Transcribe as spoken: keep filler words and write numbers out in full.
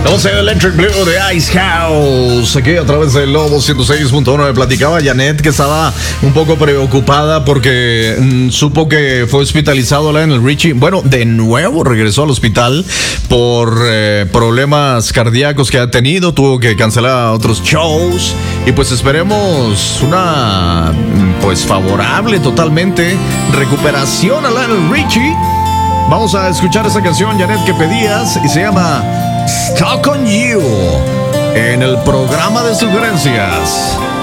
doce Electric Blue de Ice House. Aquí a través del Lobo ciento seis punto uno. Me platicaba Janet que estaba un poco preocupada porque mm, supo que fue hospitalizado Lionel Richie. Bueno, de nuevo regresó al hospital por eh, problemas cardíacos que ha tenido. Tuvo que cancelar otros shows. Y pues esperemos una pues favorable totalmente recuperación a Lionel Richie. Vamos a escuchar esa canción, Janet, que pedías y se llama Stuck on You en el programa de sugerencias.